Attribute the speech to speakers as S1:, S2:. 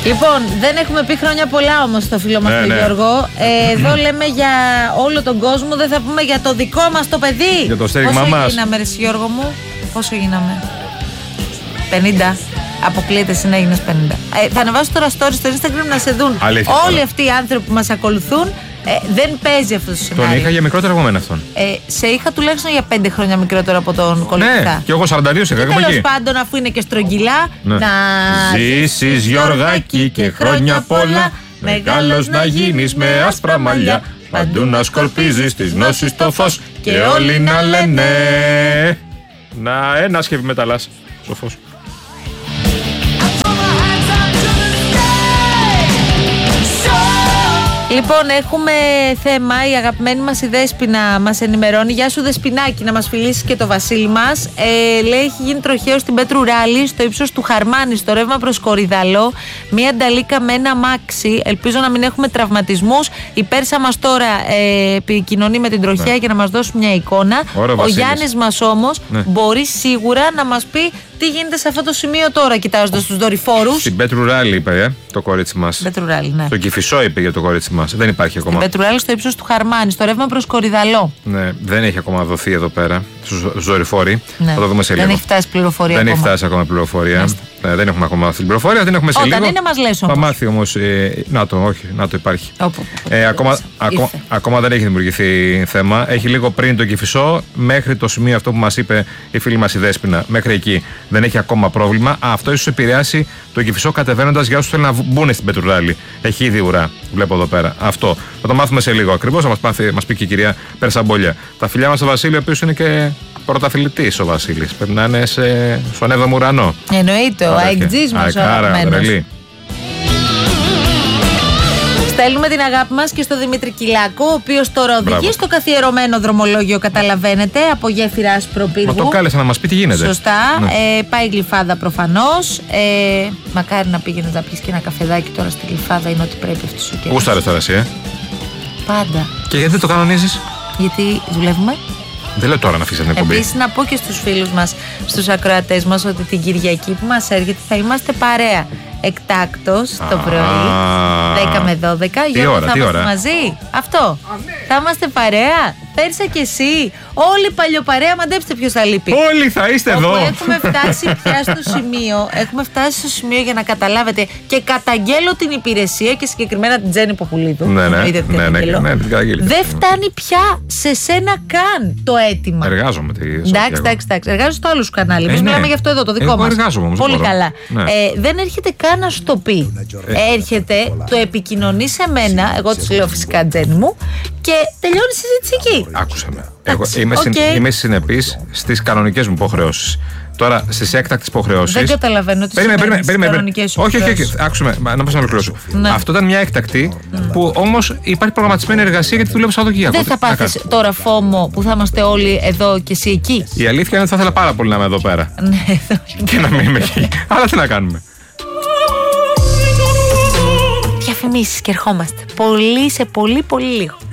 S1: Λοιπόν, δεν έχουμε πει χρόνια πολλά όμως στο φίλο μας τον Γιώργο. Εδώ λέμε για όλο τον κόσμο, δεν θα πούμε για το δικό μας το παιδί.
S2: Για το στέριγμα μας.
S1: Πόσο γίναμε, ρε Γιώργο μου? Πόσο γίναμε? 50. Αποκλείεται εσύ να έγινες 50. Θα ανεβάσω τώρα stories στο Instagram να σε δουν.
S2: Αλήθεια,
S1: όλοι αυτοί οι άνθρωποι που μας ακολουθούν. Δεν παίζει αυτό το σενάριο.
S2: Τον είχα για μικρότερο από μένα αυτόν.
S1: Σε είχα τουλάχιστον για 5 χρόνια μικρότερο από τον Κολοκυθά.
S2: Ναι, και εγώ 42 είχα.
S1: Τέλος πάντων, αφού είναι και στρογγυλά,
S2: ναι.
S1: Να
S2: ζήσεις Γιώργακι και χρόνια πολλά, μεγάλος να γίνεις με άσπρα μαλλιά, παντού να σκορπίζεις τις γνώσεις στο φως και όλοι να λένε. Να ένα σκεύη μεταλλάς στο φως.
S1: Λοιπόν, έχουμε θέμα. Η αγαπημένη μας η Δέσποινα μας ενημερώνει. Γεια σου Δεσποινάκη, να μας φιλήσεις και το Βασίλη μας. Λέει, έχει γίνει τροχαίο στην Πέτρου Ράλη, στο ύψος του Χαρμάνη, στο ρεύμα προς Κορυδαλό. Μία νταλίκα με ένα μάξι. Ελπίζω να μην έχουμε τραυματισμούς. Η Πέρσα μας τώρα επικοινωνεί με την τροχαία για να μας δώσει μια εικόνα. Ο Γιάννης μας όμως μπορεί σίγουρα να μας πει τι γίνεται σε αυτό το σημείο τώρα, κοιτάζοντας τους δορυφόρους.
S2: Στην Πέτρου Ράλη είπε, το κορίτσι μας.
S1: Πέτρου Ράλη, ναι.
S2: Το Κηφισό είπε για το κορίτσι μας. Δεν υπάρχει ακόμα.
S1: Στην Πέτρου Ράλη, στο ύψος του Χαρμάνη, στο ρεύμα προς Κορυδαλό.
S2: Ναι, δεν έχει ακόμα δοθεί εδώ πέρα στους δορυφόροι.
S1: Ναι.
S2: Θα το δούμε σε λίγο.
S1: Δεν έχει φτάσει πληροφορία.
S2: Δεν έχει φτάσει ακόμα πληροφορία. Δεν έχουμε ακόμα την πληροφορία, την έχουμε σε λίγο.
S1: Όταν είναι, μας λες όμως.
S2: Θα μάθει όμως. Να το, όχι, να το υπάρχει. Ακόμα δεν έχει δημιουργηθεί θέμα. Έχει λίγο πριν το Κηφισό, μέχρι το σημείο αυτό που μας είπε η φίλη μας η Δέσποινα. Μέχρι εκεί δεν έχει ακόμα πρόβλημα. Αυτό ίσως επηρεάσει το Κηφισό κατεβαίνοντας για όσους θέλουν να μπουν στην Πέτρου Ράλη. Έχει ήδη ουρά, βλέπω εδώ πέρα. Αυτό θα το μάθουμε σε λίγο ακριβώς. Θα μας πει και η κυρία Περσαμπόλια. Τα φιλιά μας στο Βασίλη, ο οποίος είναι και πρωταθλητής ο Βασίλης. Πρέπει να είναι στον 7ο ουρανό.
S1: Εννοείται, ο αεκτζής μας ο αγαπημένος. Στέλνουμε την αγάπη μας και στο Δημήτρη Κυλάκο, ο οποίος τώρα οδηγεί στο καθιερωμένο δρομολόγιο, καταλαβαίνετε, από γέφυρα Ασπροπύργου.
S2: Μα το κάλεσα να μας πει τι γίνεται.
S1: Σωστά. Πάει Γλυφάδα προφανώς. Μακάρι να πήγαινε να πιεις και ένα καφεδάκι τώρα στη Γλυφάδα, είναι ό,τι πρέπει αυτός ο καιρός.
S2: Γούσταρες τώρα εσύ,
S1: Πάντα.
S2: Και γιατί δεν το κανονίζεις?
S1: Γιατί δουλεύουμε.
S2: Δεν λέω τώρα να αφήσεις την εκπομπή.
S1: Επίσης, να πω και στους φίλους μας, στους ακροατές μας, ότι την Κυριακή που μας έρχεται θα είμαστε παρέα. Εκτάκτος το πρωί, 10 με 12. Γιώργο, θα είμαστε μαζί. Αυτό. Θα είμαστε παρέα. Πέρσα και εσύ. Όλη παλιοπαρέα, μαντέψτε ποιος θα λείπει.
S2: Όλοι θα είστε εδώ.
S1: Έχουμε φτάσει πια στο σημείο. Έχουμε φτάσει στο σημείο για να καταλάβετε και καταγγέλλω την υπηρεσία και συγκεκριμένα την Τζέννη Ποπουλίδου.
S2: Ναι.
S1: Δεν φτάνει πια σε σένα καν το αίτημα.
S2: Εργάζομαι.
S1: Εντάξει. Εργάζομαι στο άλλο σου κανάλι. Εμείς μιλάμε για αυτό εδώ, το δικό μας. Πολύ καλά. Δεν έρχεται καν να σου το πει. Έρχεται, το επικοινωνεί σε μένα. Εγώ της λέω φυσικά Τζέννη μου. Και τελειώνει η συζήτηση εκεί.
S2: Άκουσα με. Εγώ είμαι συνεπής στις κανονικές μου υποχρεώσεις. Τώρα στις έκτακτες υποχρεώσεις.
S1: Δεν καταλαβαίνω ότι στις κανονικές σου υποχρεώσεις.
S2: Όχι. Άκουσα με. Να πας να ολοκληρώσω. Αυτό ήταν μια έκτακτη που όμως υπάρχει προγραμματισμένη εργασία γιατί δουλεύω Σαββατοκύριακο.
S1: Δεν θα πάθεις τώρα φόμο που θα είμαστε όλοι εδώ και εσύ εκεί?
S2: Η αλήθεια είναι ότι θα ήθελα πάρα πολύ να είμαι εδώ πέρα.
S1: Ναι.
S2: Και να μην είμαι εκεί. Αλλά τι να κάνουμε.
S1: Διαφημίσεις και ερχόμαστε. Πολύ σε πολύ λίγο.